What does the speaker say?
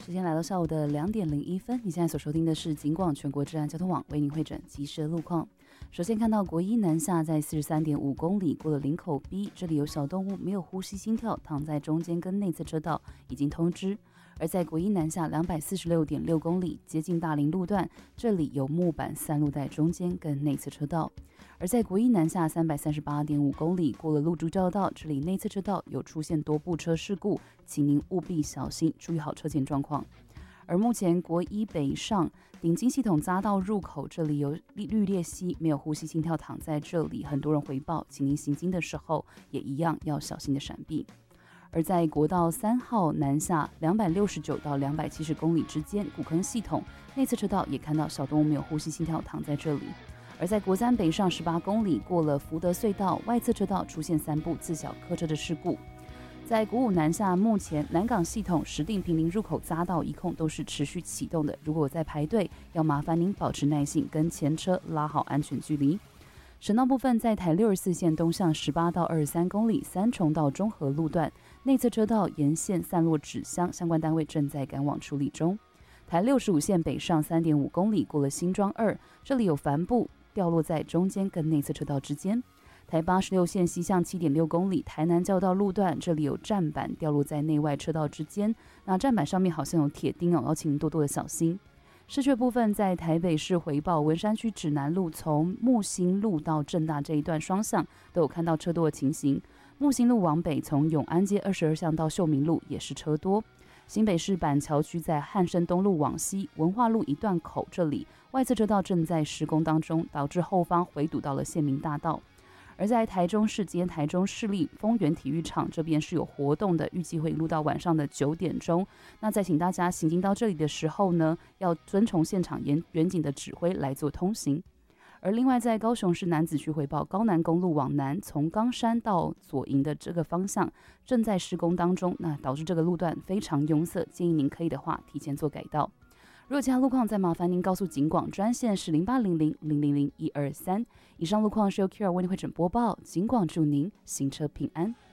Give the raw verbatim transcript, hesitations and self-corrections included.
时间来到下午的两点零一分，你现在所收听的是警广全国治安交通网为您汇整即时的路况。首先看到国一南下在 四十三点五公里过了林口 B， 这里有小动物没有呼吸心跳，躺在中间跟内侧车道已经通知。而在国一南下 两百四十六点六公里接近大林路段，这里有木板散落在中间跟内侧车道。而在国一南下 三百三十八点五公里过了路竹交道，这里内侧车道有出现多部车事故，请您务必小心，注意好车前状况。而目前国一北上顶金系统匝道入口，这里有绿鬣蜥没有呼吸心跳躺在这里，很多人回报，请您行经的时候也一样要小心的闪避。而在国道三号南下两百六十九到两百七十公里之间，古坑系统内侧车道也看到小动物没有呼吸心跳躺在这里。而在国三北上十八公里过了福德隧道，外侧车道出现三部自小客车的事故。在国五南下，目前南港系统石碇坪林入口匝道一控都是持续启动的，如果在排队，要麻烦您保持耐性，跟前车拉好安全距离。省道部分，在台六十四线东向十八到二十三公里三重到中和路段，内侧车道沿线散落纸箱，相关单位正在赶往处理中。台六十五线北上 三点五公里过了新庄二，这里有帆布掉落在中间跟内侧车道之间。台八十六线西向 七点六公里台南交道路段，这里有站板掉落在内外车道之间，那站板上面好像有铁钉哦，要请您多多的小心。市区部分，在台北市回报文山区指南路从木星路到正大这一段双向都有看到车多的情形。木星路往北从永安街二十二巷到秀明路也是车多。新北市板桥区在汉生东路往西文化路一段口这里外侧车道正在施工当中，导致后方回堵到了县民大道。而在台中市，今天台中市立丰原体育场这边是有活动的，预计会一路到晚上的九点钟。那再请大家行经到这里的时候呢，要遵从现场远景的指挥来做通行。而另外在高雄市楠梓区回报，高南公路往南从冈山到左营的这个方向正在施工当中，那导致这个路段非常拥塞，建议您可以的话提前做改道。如果其他路况，再麻烦您告诉警广专线是零八零零零零零一二三。以上路况是由 Kira 为您会诊播报，警广祝您行车平安。